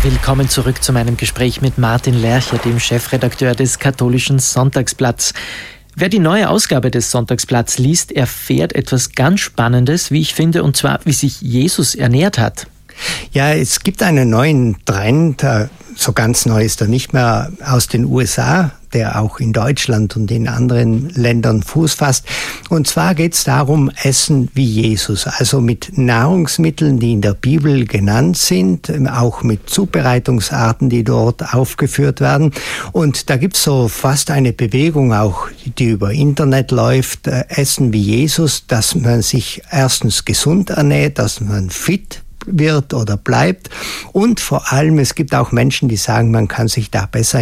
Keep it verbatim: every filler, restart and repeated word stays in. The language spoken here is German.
Willkommen zurück zu meinem Gespräch mit Martin Lercher, dem Chefredakteur des Katholischen Sonntagsblatts. Wer die neue Ausgabe des Sonntagsblatts liest, erfährt etwas ganz Spannendes, wie ich finde, und zwar, wie sich Jesus ernährt hat. Ja, es gibt einen neuen Trend, so ganz neu ist er nicht mehr, aus den U S A, der auch in Deutschland und in anderen Ländern Fuß fasst. Und zwar geht es darum, Essen wie Jesus, also mit Nahrungsmitteln, die in der Bibel genannt sind, auch mit Zubereitungsarten, die dort aufgeführt werden. Und da gibt es so fast eine Bewegung auch, die über Internet läuft, Essen wie Jesus, dass man sich erstens gesund ernährt, dass man fit wird oder bleibt. Und vor allem, es gibt auch Menschen, die sagen, man kann sich da besser